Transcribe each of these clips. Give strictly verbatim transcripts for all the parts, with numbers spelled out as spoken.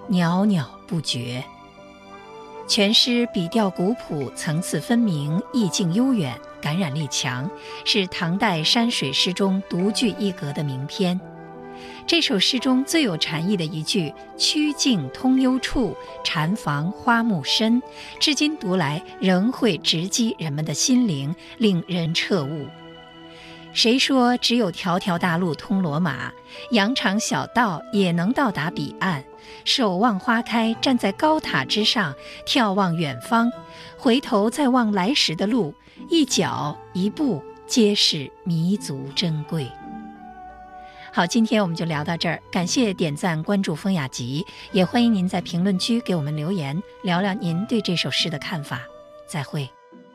袅袅不绝。全诗笔调古朴，层次分明，意境悠远，感染力强，是唐代山水诗中独具一格的名篇。这首诗中最有禅意的一句“曲径通幽处，禅房花木深”，至今读来仍会直击人们的心灵，令人彻悟。谁说只有条条大路通罗马？羊肠小道也能到达彼岸。守望花开，站在高塔之上，眺望远方，回头再望来时的路，一脚一步皆是弥足珍贵。好，今天我们就聊到这儿，感谢点赞关注风雅集，也欢迎您在评论区给我们留言，聊聊您对这首诗的看法。再会。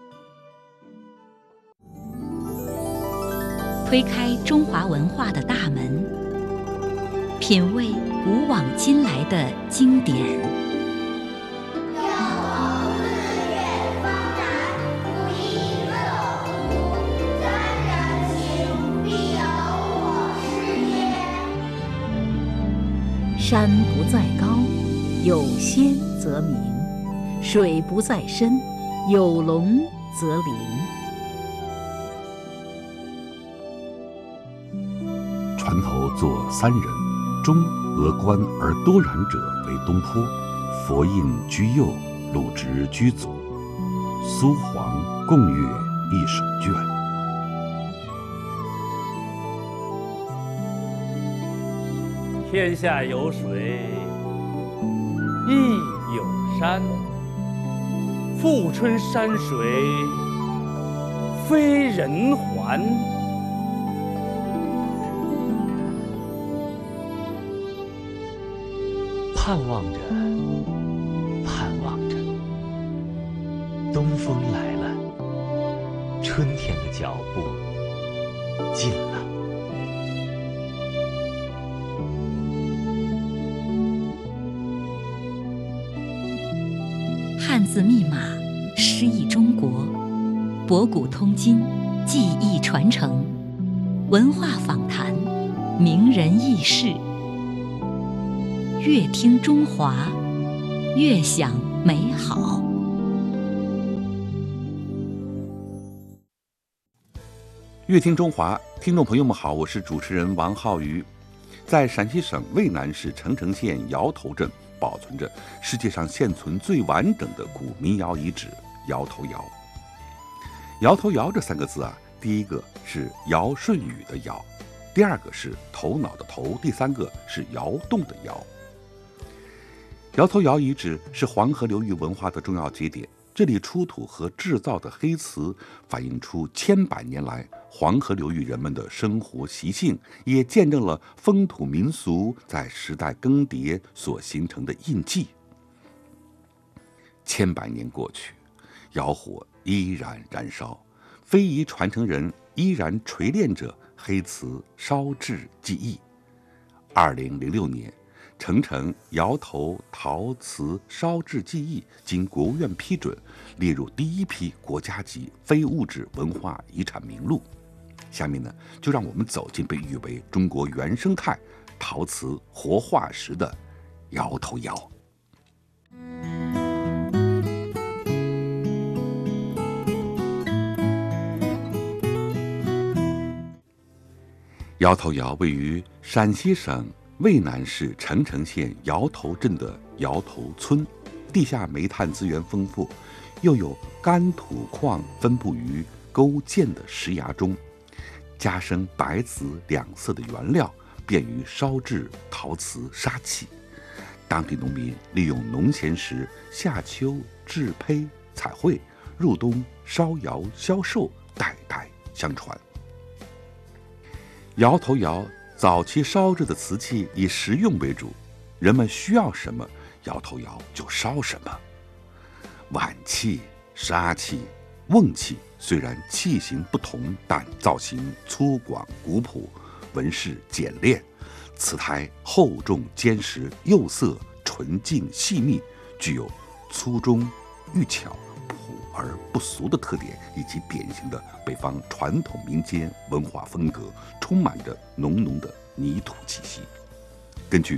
推开中华文化的大门，品味古往今来的经典。山不在高，有仙则名；水不在深，有龙则灵。 船头坐三人，中峨冠而多染者为东坡，佛印居右，鲁直居左，苏黄共阅一手卷。 天下有水，亦有山。富春山水，非人还。 盼望着，盼望着，东风来了，春天的脚步近了。 汉字密码，诗意中国，博古通今，技艺传承，文化访谈，名人轶事。越听中华，越想美好。 乐听中华，听众朋友们好，我是主持人王浩宇。在陕西省渭南市澄城县摇头镇保存着世界上现存最完整的古民谣遗址摇头窑。摇头窑这三个字啊，第一个是尧舜禹的尧，第二个是头脑的头，第三个是窑洞的窑。摇头窑遗址是黄河流域文化的重要节点，这里出土和制造的黑瓷反映出千百年来黄河流域人们的生活习性，也见证了风土民俗在时代更迭所形成的印记。千百年过去，窑火依然燃烧，非遗传承人依然锤炼着黑瓷烧制技艺。二零零六年，澄城窑头陶瓷烧制技艺经国务院批准，列入第一批国家级非物质文化遗产名录。下面呢，就让我们走进被誉为中国原生态陶瓷活化石的摇头窑。摇头窑位于陕西省渭南市澄城县摇头镇的摇头村，地下煤炭资源丰富，又有干土矿分布于沟涧的石崖中，加生白紫两色的原料，便于烧制陶瓷砂器。当地农民利用农闲时夏秋制胚彩绘，入冬烧窑销售，代代相传。摇头窑早期烧制的瓷器以实用为主，人们需要什么，摇头窑就烧什么。碗器、砂器、瓮器虽然器型不同，但造型粗犷古朴，纹饰简练，瓷胎厚重坚实，釉色纯净细密，具有粗中寓巧、朴而不俗的特点，以及典型的北方传统民间文化风格，充满着浓浓的泥土气息。根据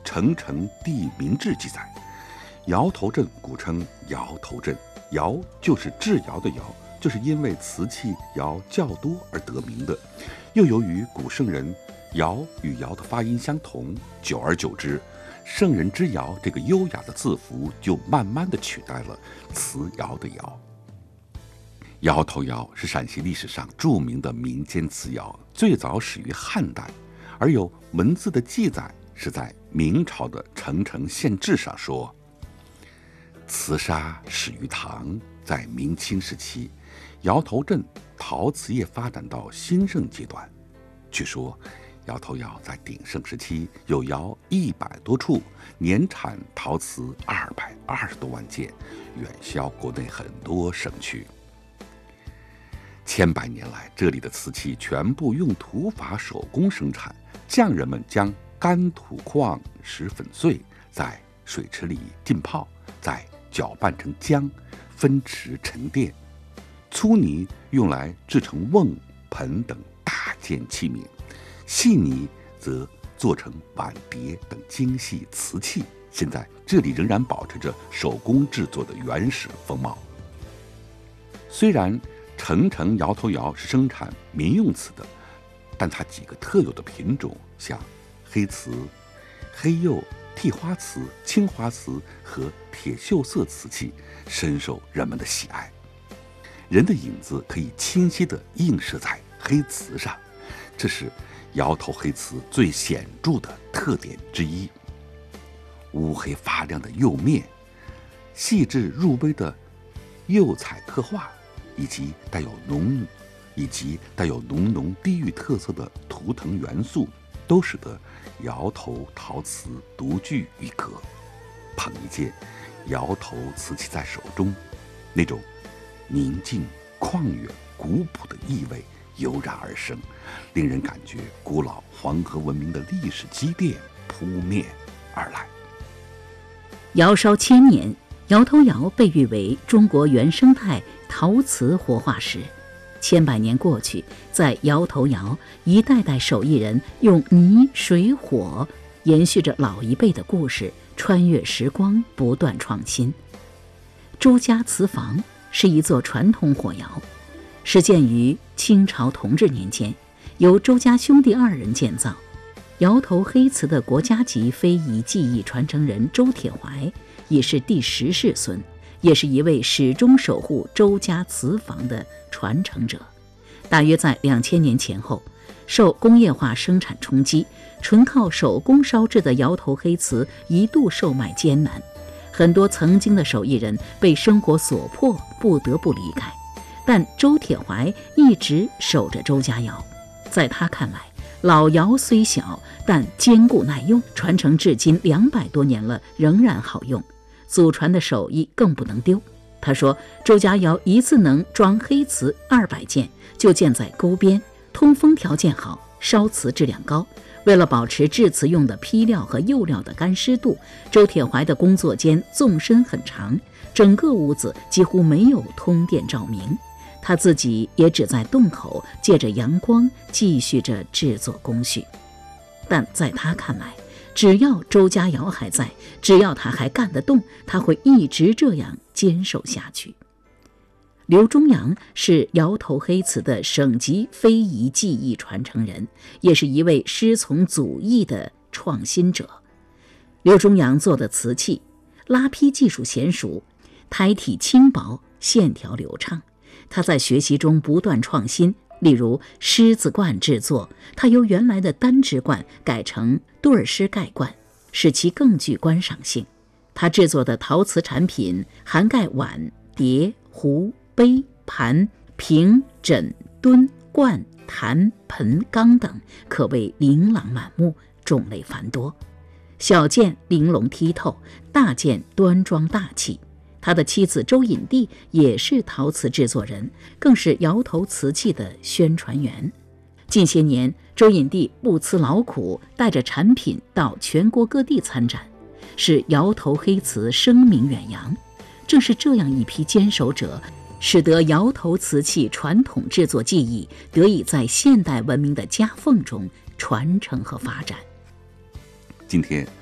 成城地名志》记载，摇头镇古称摇头镇，摇就是制窑的窑，就是因为瓷器窑较多而得名的。又由于古圣人窑与窑的发音相同，久而久之，圣人之窑这个优雅的字符就慢慢的取代了瓷窑的窑。摇头窑是陕西历史上著名的民间瓷窑，最早始于汉代，而有文字的记载是在明朝的《成城县志》上说，瓷沙始于唐，在明清时期，摇头镇陶瓷业发展到兴盛阶段。据说摇头窑在鼎盛时期有窑一百多处，年产陶瓷二百二十多万件，远销国内很多省区。千百年来，这里的瓷器全部用土法手工生产，匠人们将干土矿石粉碎，在水池里浸泡，再搅拌成浆，分池沉淀。粗泥用来制成瓮、盆等大件器皿，细泥则做成碗碟等精细瓷器。现在这里仍然保持着手工制作的原始风貌。虽然成城摇头窑是生产民用瓷的，但它几个特有的品种，像黑瓷、黑釉、替花瓷、青花瓷和铁锈色瓷器，深受人们的喜爱。人的影子可以清晰地映射在黑瓷上，这是摇头黑瓷最显著的特点之一。乌黑发亮的釉面，细致入微的釉彩刻画，以及带有浓以及带有浓浓地域特色的图腾元素，都使得摇头陶瓷独具一格。捧一件摇头瓷器在手中，那种宁静、旷远、古朴的意味油然而生，令人感觉古老黄河文明的历史积淀扑面而来。 窑烧千年，摇头窑被誉为中国原生态陶瓷活化石。千百年过去，在摇头窑，一代代手艺人用泥、水、火，延续着老一辈的故事，穿越时光，不断创新。周家瓷坊是一座传统火窑，始建于清朝同治年间，由周家兄弟二人建造。摇头黑瓷的国家级非遗技艺传承人周铁怀也是第十世孙，也是一位始终守护周家瓷坊的传承者。大约在两千年前后，受工业化生产冲击，纯靠手工烧制的摇头黑瓷一度售卖艰难，很多曾经的手艺人被生活所迫，不得不离开。但周铁怀一直守着周家窑，在他看来，老窑虽小，但坚固耐用，传承至今两百多年了，仍然好用。祖传的手艺更不能丢。他说，周家窑一次能装黑瓷二百件，就建在沟边，通风条件好，烧瓷质量高。为了保持制瓷用的坯料和釉料的干湿度，周铁怀的工作间纵深很长，整个屋子几乎没有通电照明。他自己也只在洞口借着阳光继续着制作工序。但在他看来，只要周家窑还在，只要他还干得动，他会一直这样坚守下去。刘忠阳是摇头黑瓷的省级非遗技艺传承人，也是一位师从祖艺的创新者。刘忠阳做的瓷器拉坯技术娴熟，胎体轻薄，线条流畅。他在学习中不断创新，例如狮子罐制作，他由原来的单只罐改成对儿狮盖罐，使其更具观赏性。他制作的陶瓷产品涵盖碗、碟、壶、杯、盘、瓶、枕、墩、罐、坛、盆、缸等，可谓琳琅满目，种类繁多。小件玲珑剔透，大件端庄大气。他的妻子周隐娣也是陶瓷制作人，更是摇头瓷器的宣传员。近些年，周隐娣不辞劳苦，带着产品到全国各地参展，使摇头黑瓷声名远扬。正是这样一批坚守者，使得摇头瓷器传统制作技艺得以在现代文明的夹缝中传承和发展。 今天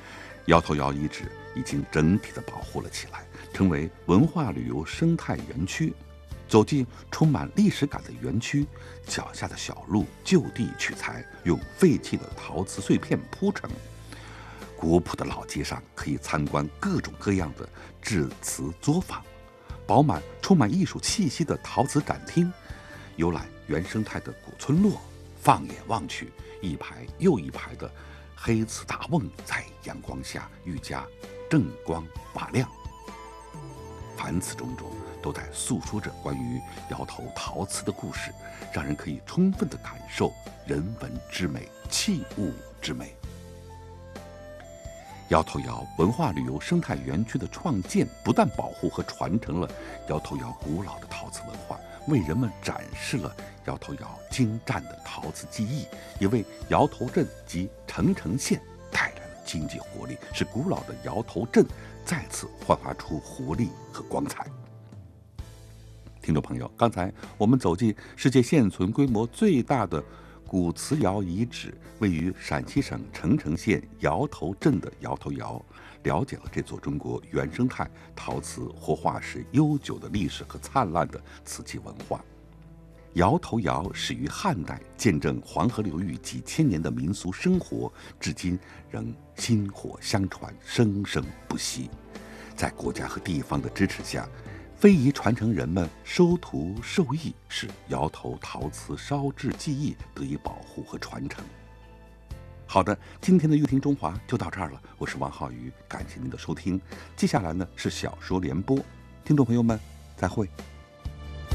摇头窑遗址已经整体的保护了起来，成为文化旅游生态园区。走进充满历史感的园区，脚下的小路就地取材，用废弃的陶瓷碎片铺成。古朴的老街上可以参观各种各样的制瓷作坊，饱满充满艺术气息的陶瓷展厅，游览原生态的古村落，放眼望去，一排又一排的黑瓷大瓮在阳光下愈加锃光瓦亮。凡此种种都在诉说着关于窑头陶瓷的故事，让人可以充分地感受人文之美、器物之美。摇头窑文化旅游生态园区的创建，不但保护和传承了摇头窑古老的陶瓷文化，为人们展示了摇头窑精湛的陶瓷技艺，也为摇头镇及澄城县带来了经济活力，使古老的摇头镇再次焕发出活力和光彩。听众朋友，刚才我们走进世界现存规模最大的古瓷窑遗址，位于陕西省澄城县摇头镇的摇头窑，了解了这座中国原生态陶瓷活化石悠久的历史和灿烂的瓷器文化。摇头窑始于汉代，见证黄河流域几千年的民俗生活，至今仍薪火相传，生生不息。在国家和地方的支持下，非遗传承人们收徒授艺，使窑头陶瓷烧制技艺得以保护和传承。好的，今天的乐听中华就到这儿了，我是王浩宇，感谢您的收听。接下来呢是小说联播，听众朋友们，再会。